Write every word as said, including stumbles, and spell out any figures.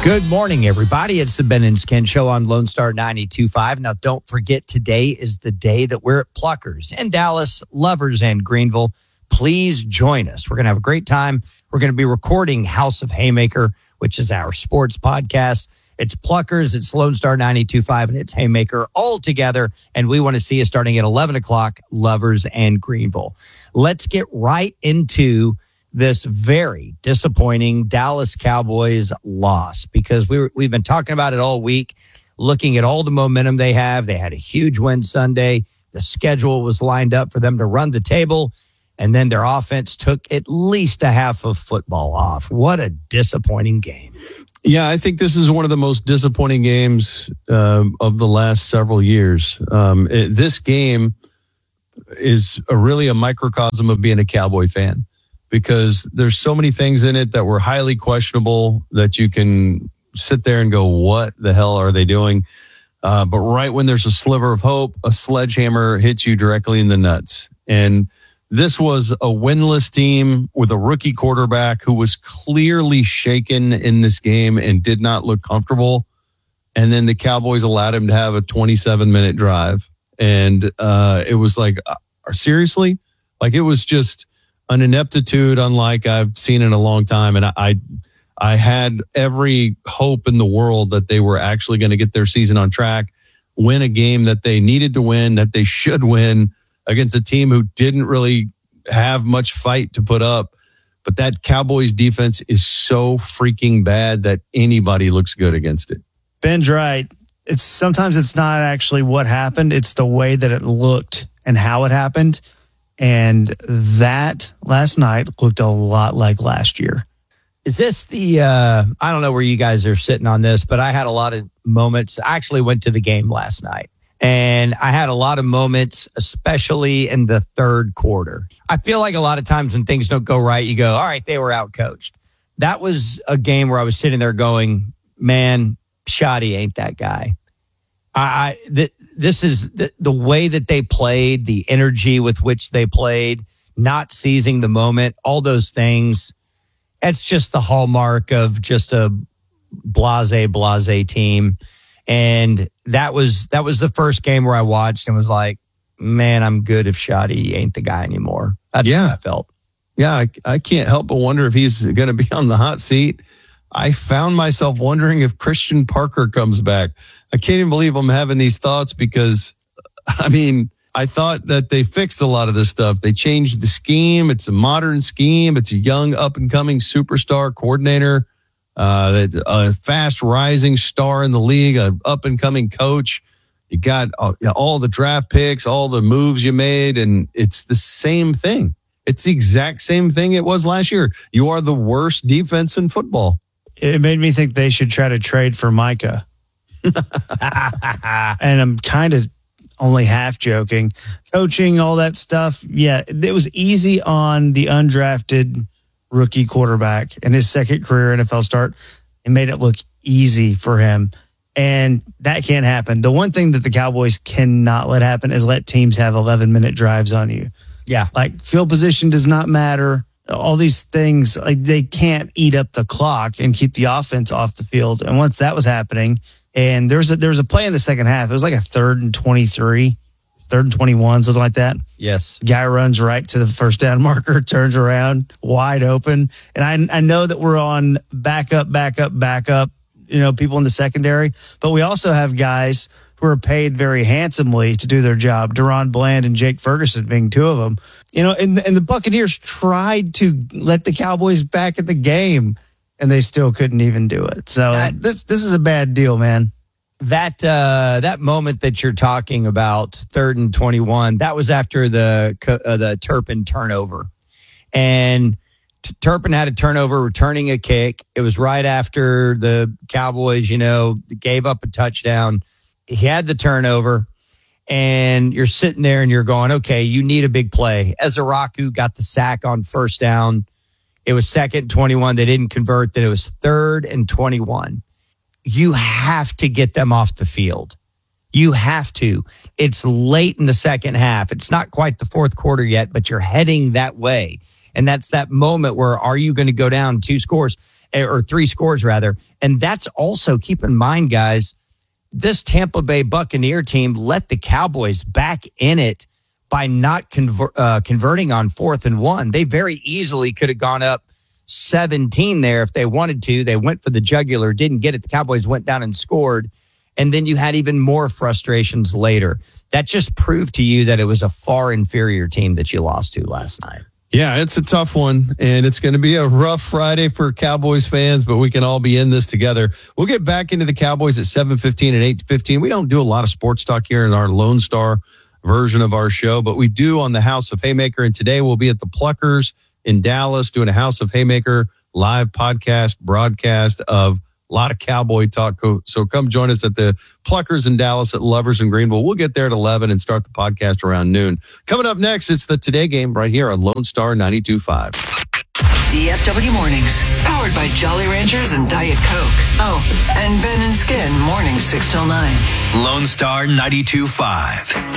Good morning, everybody. It's the Ben and Ken Show on Lone Star ninety-two point five. Now, don't forget, today is the day that we're at Pluckers in Dallas, Lovers, and Greenville. Please join us. We're going to have a great time. We're going to be recording House of Haymaker, which is our sports podcast. It's Pluckers, it's Lone Star ninety-two point five, and it's Haymaker all together. And we want to see you starting at eleven o'clock, Lovers and Greenville. Let's get right into this very disappointing Dallas Cowboys loss, because we were, we've been talking about it all week, looking at all the momentum they have. They had a huge win Sunday. The schedule was lined up for them to run the table, and then their offense took at least a half of football off. What a disappointing game. Yeah, I think this is one of the most disappointing games um, of the last several years. Um, it, this game is a, really a microcosm of being a Cowboy fan, because there's so many things in it that were highly questionable that you can sit there and go, what the hell are they doing? Uh, but right when there's a sliver of hope, a sledgehammer hits you directly in the nuts. And this was a winless team with a rookie quarterback who was clearly shaken in this game and did not look comfortable. And then the Cowboys allowed him to have a twenty-seven minute drive. And uh, it was like, uh, seriously? Like, it was just an ineptitude unlike I've seen in a long time. And I, I, I had every hope in the world that they were actually going to get their season on track, win a game that they needed to win, that they should win against a team who didn't really have much fight to put up. But that Cowboys defense is so freaking bad that anybody looks good against it. Ben's right. It's sometimes it's not actually what happened. It's the way that it looked and how it happened. And that last night looked a lot like last year. Is this the, uh, I don't know where you guys are sitting on this, but I had a lot of moments. I actually went to the game last night, and I had a lot of moments, especially in the third quarter. I feel like a lot of times when things don't go right, you go, all right, they were outcoached. That was a game where I was sitting there going, man, Shoddy ain't that guy. I, I th- this is the, the way that they played, the energy with which they played, not seizing the moment, all those things. It's just the hallmark of just a blase, blase team. And that was that was the first game where I watched and was like, man, I'm good if Shoddy ain't the guy anymore. That's yeah. what I felt. Yeah, I, I can't help but wonder if he's going to be on the hot seat. I found myself wondering if Christian Parker comes back. I can't even believe I'm having these thoughts because, I mean, I thought that they fixed a lot of this stuff. They changed the scheme. It's a modern scheme. It's a young, up-and-coming superstar coordinator, uh, a fast rising star in the league, a up-and-coming coach. You got all the draft picks, all the moves you made, and it's the same thing. It's the exact same thing it was last year. You are the worst defense in football. It made me think they should try to trade for Micah. And I'm kind of only half joking. Coaching, all that stuff. Yeah, it was easy on the undrafted rookie quarterback in his second career N F L start. It made it look easy for him. And that can't happen. The one thing that the Cowboys cannot let happen is let teams have eleven minute drives on you. Yeah. Like, field position does not matter. All these things, like, they can't eat up the clock and keep the offense off the field. And once that was happening, and there was a, there was a play in the second half. It was like a third and twenty-three, third and twenty-one, something like that. Yes. Guy runs right to the first down marker, turns around, wide open. And I I know that we're on backup, backup, backup, you know, people in the secondary. But we also have guys who are paid very handsomely to do their job. Deron Bland and Jake Ferguson being two of them. You know, and, and the Buccaneers tried to let the Cowboys back in the game, and they still couldn't even do it. So that, this this is a bad deal, man. That uh, that moment that you're talking about, third and twenty-one, that was after the uh, the Turpin turnover. And Turpin had a turnover returning a kick. It was right after the Cowboys, you know, gave up a touchdown. He had the turnover, and you're sitting there and you're going, okay, you need a big play. Ezeraku got the sack on first down. It was second and twenty-one. They didn't convert. Then it was third and twenty-one. You have to get them off the field. You have to. It's late in the second half. It's not quite the fourth quarter yet, but you're heading that way. And that's that moment where, are you going to go down two scores? or three scores rather. And that's also, keep in mind, guys, this Tampa Bay Buccaneer team let the Cowboys back in it by not conver- uh, converting on fourth and one. They very easily could have gone up seventeen there if they wanted to. They went for the jugular, didn't get it. The Cowboys went down and scored. And then you had even more frustrations later. That just proved to you that it was a far inferior team that you lost to last night. Yeah, it's a tough one, and it's going to be a rough Friday for Cowboys fans, but we can all be in this together. We'll get back into the Cowboys at seven fifteen and eight fifteen. We don't do a lot of sports talk here in our Lone Star version of our show, but we do on the House of Haymaker, and today we'll be at the Pluckers in Dallas doing a House of Haymaker live podcast broadcast of a lot of Cowboy talk. So come join us at the Pluckers in Dallas at Lovers in Greenville. We'll get there at eleven and start the podcast around noon. Coming up next, it's the Today Game right here on Lone Star ninety-two point five. D F W Mornings, powered by Jolly Ranchers and Diet Coke. Oh, and Ben and Skin, mornings six till nine. Lone Star ninety-two point five.